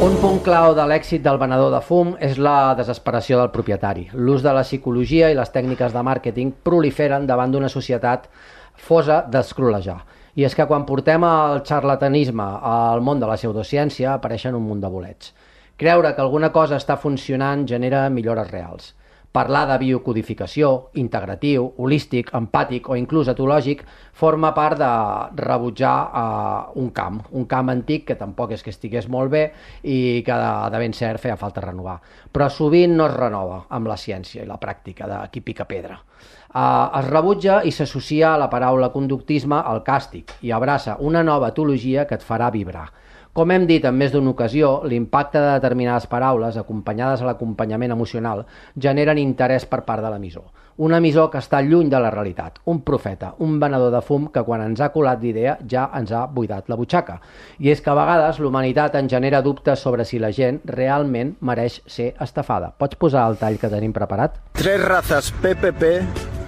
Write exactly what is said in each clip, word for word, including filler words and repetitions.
Un punt clau de l'èxit del venedor de fum és la desesperació del propietari. L'ús de la psicologia i les tècniques de màrqueting proliferen davant d'una societat fosa d'escrolejar. I és que quan portem el xarlatanisme al món de la pseudociència apareixen un munt de bolets. Creure que alguna cosa està funcionant genera millores reals. Parlar de biocodificació, integratiu, holístic, empàtic o inclús etològic forma part de rebutjar uh, un camp, un camp antic que tampoc és que estigués molt bé i que de, de ben cert feia falta renovar. Però sovint no es renova amb la ciència i la pràctica de qui pica pedra. Uh, es rebutja i s'associa a la paraula conductisme al càstig i abraça una nova etologia que et farà vibrar. Com hem dit en més d'una ocasió, l'impacte de determinades paraules, acompanyades a l'acompanyament emocional, generen interès per part de l'emissor. Un emissor que està lluny de la realitat, un profeta, un venedor de fum que quan ens ha colat l'idea ja ens ha buidat la butxaca. I és que a vegades l'humanitat en genera dubtes sobre si la gent realment mereix ser estafada. Pots posar el tall que tenim preparat? Tres razas P P P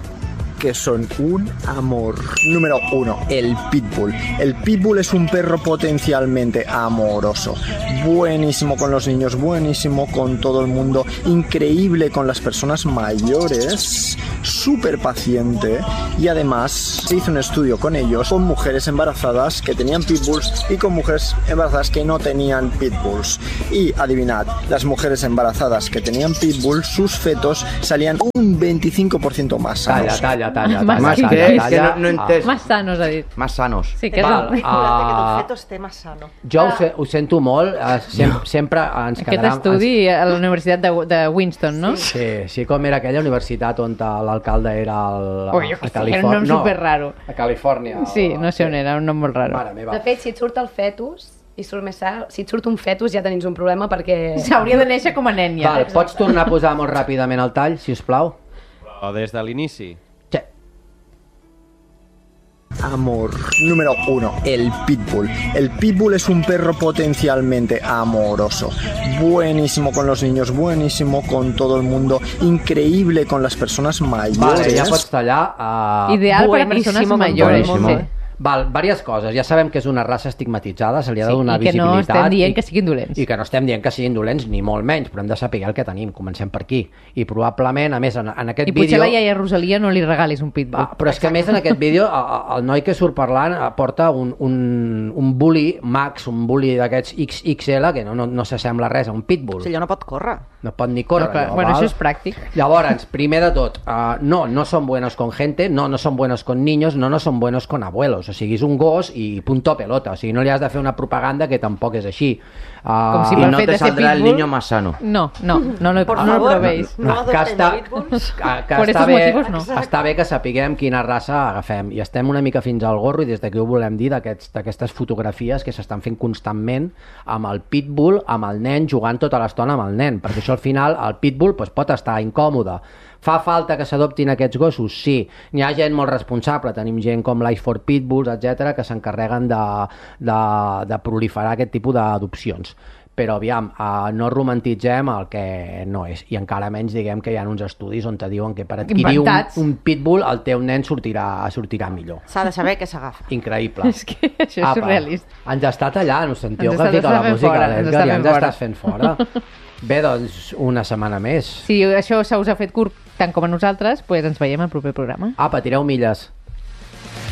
que son un amor. Número uno, el Pitbull. El Pitbull es un perro potencialmente amoroso. Buenísimo con los niños, buenísimo con todo el mundo, increíble con las personas mayores, súper paciente y además se hizo un estudio con ellos, con mujeres embarazadas que tenían Pitbulls y con mujeres embarazadas que no tenían Pitbulls. Y adivinad, las mujeres embarazadas que tenían Pitbull, sus fetos salían un veinticinco por ciento más sanos. Talla, talla. Talla, más talla, que, talla, es talla, que no, no entes... Más sanos, ha dit. Más sanos. Sí, que és Val, el... uh, que tu feto esté más sano. Jo ho, se, ho sento molt, uh, sem, sempre ens Aquest quedarà... estudi a la Universitat de, de Winston, no? Sí, sí, com era aquella universitat on l'alcalde era el, Ui, jo a que sé, Califòrnia. era un nom no, superraro. A Califòrnia. Sí, no sé on era, un nom molt raro. Mare meva. De fet, si et surt el fetus i surt més sa, si et surt un fetus ja tens un problema perquè... S'hauria de néixer com a nen ja. Val, pots tornar a posar molt ràpidament el tall, si us plau? O des de l'inici? Sí. Amor. Número uno, el Pitbull. El Pitbull es un perro potencialmente amoroso. Buenísimo con los niños, buenísimo con todo el mundo, increíble con las personas mayores. Vale, ja pots tallar. Uh... Ideal per a persones mayores. Buenísimo. Val, diverses coses. Ja sabem que és una raça estigmatitzada, se li ha de donar sí, i que visibilitat. no estem dient i, que siguin dolents. I que no estem dient que siguin dolents, ni molt menys, però hem de saber el que tenim. Comencem per aquí. I probablement, a més, en, en aquest I vídeo... I potser la iaia Rosalia no li regalis un pitbull. Ah, però és que a més en aquest vídeo el, el noi que surt parlant porta un, un, un bully Max, un bully d'aquests X X L que no, no, no s'assembla res a un pitbull. Si allò no pot córrer. No pot ni córrer. No, clar, allò, bueno, val? això és pràctic. Llavors, primer de tot, uh, no, no són buenos con gente, no, no són buenos con niños, no, no són buenos con abuelos. O sigui, és un gos i punto pelota. O sigui, no li has de fer una propaganda que tampoc és així. Uh, Com si y per no fet te de ser saldrá el pitbull... niño más sano. No, no, no, no, Por no favor, lo probéis. no, no que adopten està, pitbulls. que, que Por està, estos bé, motivos no. està bé que sapiguem quina raça agafem i estem una mica fins al gorro i des d'aquí ho volem dir d'aquestes aquests, fotografies que s'estan fent constantment amb el pitbull, amb el nen jugant tota l'estona amb el nen, perquè això al final el pitbull pues, pot estar incòmode. Fa falta que s'adoptin aquests gossos? Sí. N'hi ha gent molt responsable, tenim gent com Life for Pitbulls, etcètera, que s'encarreguen de, de, de proliferar aquest tipus d'adopcions. Però aviam, uh, no romantitzem el que no és, i encara menys diguem que hi ha uns estudis on te diuen que per adquirir un, un pitbull el teu nen sortirà, sortirà millor. S'ha de saber què s'agafa. Increïble. És que això és surrealista. Ens està tallant, us sentiu Ens que està- fica la està fent música fora, a ens l'Edgar està i fent ens fora. estàs fent fora. Bé, doncs, una setmana més. Si això se us ha fet curt tant com a nosaltres, doncs ens veiem al proper programa. Apa, tireu milles.